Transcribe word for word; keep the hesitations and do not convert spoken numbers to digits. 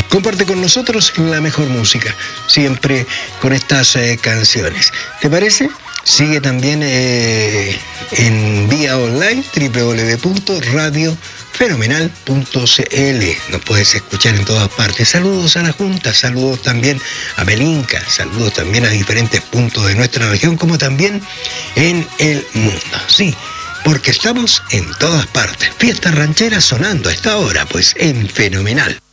Comparte con nosotros la mejor música, siempre con estas eh, canciones. ¿Te parece? Sigue también eh, en vía online, doble u doble u doble u punto radio fenomenal punto c l. Nos puedes escuchar en todas partes. Saludos a la Junta, saludos también a Belinca, saludos también a diferentes puntos de nuestra región, como también en el mundo. Sí, porque estamos en todas partes. Fiesta ranchera sonando a esta hora, pues en Fenomenal.